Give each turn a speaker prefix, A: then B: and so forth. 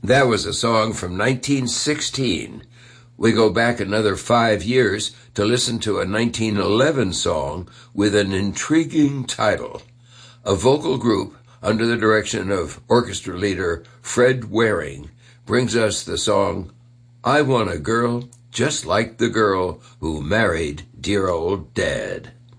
A: That was a song from 1916. We go back another 5 years to listen to a 1911 song with an intriguing title. A vocal group under the direction of orchestra leader Fred Waring brings us the song, I Want a Girl Just Like the Girl Who Married Dear Old Dad.